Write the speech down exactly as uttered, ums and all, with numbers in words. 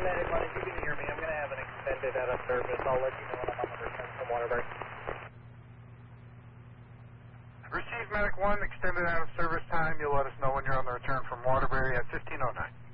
Medic one, if you can hear me, I'm going to have an extended out of service. I'll let you know when I'm on the return from Waterbury. Receive Medic one, extended out of service time. You'll let us know when you're on the return from Waterbury at fifteen oh nine.